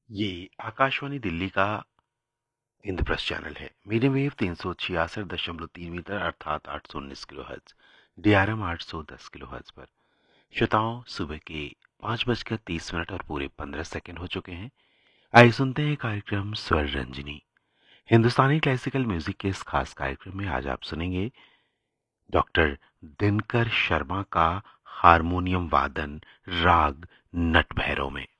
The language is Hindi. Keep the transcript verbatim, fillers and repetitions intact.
ये आकाशवाणी दिल्ली का इंद्रप्रस्थ चैनल है। मीडियम वेव तीन सौ छियासठ दशमलव तीन मीटर अर्थात आठ सौ उन्नीस किलो हर्ट्ज, डीआरएम आठ सौ दस किलो हर्ट्ज पर। श्रोताओं, सुबह के पाँच बजकर तीस मिनट और पूरे पंद्रह सेकंड हो चुके हैं। आइए सुनते हैं कार्यक्रम स्वर रंजनी। हिंदुस्तानी क्लासिकल म्यूजिक के इस खास कार्यक्रम में आज आप सुनेंगे डॉक्टर दिनकर शर्मा का हारमोनियम वादन राग नट भैरव में।